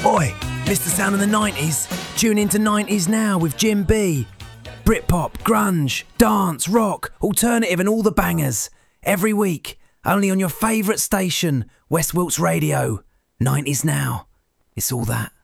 Oi, miss the sound of the 90s? Tune into 90s Now with Jim B. Britpop, grunge, dance, rock, alternative and all the bangers. Every week, only on your favourite station, West Wilts Radio. 90s Now. It's all that.